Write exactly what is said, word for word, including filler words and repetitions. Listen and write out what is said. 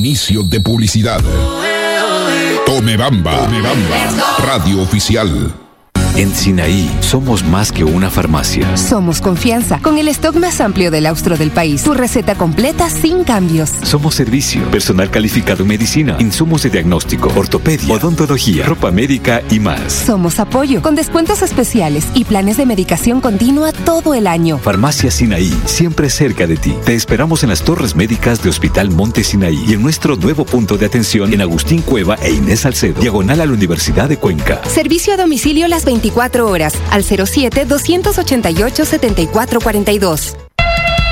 Inicio de publicidad. Tome Bamba, Tome Bamba, radio oficial. En Sinaí somos más que una farmacia. Somos confianza, con el stock más amplio del austro del país. Tu receta completa sin cambios. Somos servicio, personal calificado en medicina, insumos de diagnóstico, ortopedia, odontología, ropa médica y más. Somos apoyo, con descuentos especiales y planes de medicación continua todo el año. Farmacia Sinaí, siempre cerca de ti. Te esperamos en las torres médicas de Hospital Monte Sinaí y en nuestro nuevo punto de atención en Agustín Cueva e Inés Salcedo, diagonal a la Universidad de Cuenca. Servicio a domicilio las veinticuatro horas al cero siete, dos ochenta y ocho, setenta y cuatro cuarenta y dos.